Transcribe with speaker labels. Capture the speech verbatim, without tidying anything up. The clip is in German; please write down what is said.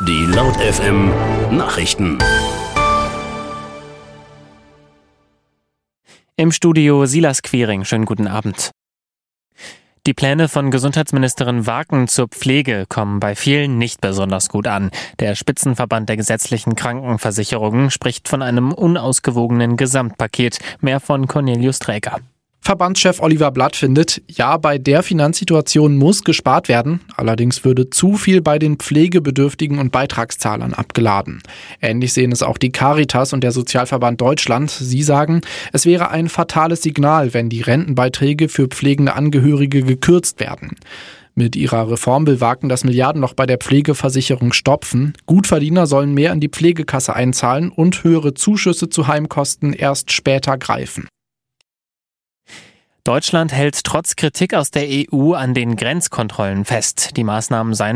Speaker 1: Die Laut F M Nachrichten.
Speaker 2: Im Studio Silas Quiring. Schönen guten Abend. Die Pläne von Gesundheitsministerin Waken zur Pflege kommen bei vielen nicht besonders gut an. Der Spitzenverband der gesetzlichen Krankenversicherungen spricht von einem unausgewogenen Gesamtpaket. Mehr von Cornelius Träger.
Speaker 3: Verbandschef Oliver Blatt findet, ja, bei der Finanzsituation muss gespart werden. Allerdings würde zu viel bei den Pflegebedürftigen und Beitragszahlern abgeladen. Ähnlich sehen es auch die Caritas und der Sozialverband Deutschland. Sie sagen, es wäre ein fatales Signal, wenn die Rentenbeiträge für pflegende Angehörige gekürzt werden. Mit ihrer Reform will Waken das Milliardenloch bei der Pflegeversicherung stopfen. Gutverdiener sollen mehr in die Pflegekasse einzahlen und höhere Zuschüsse zu Heimkosten erst später greifen.
Speaker 2: Deutschland hält trotz Kritik aus der E U an den Grenzkontrollen fest. Die Maßnahmen seien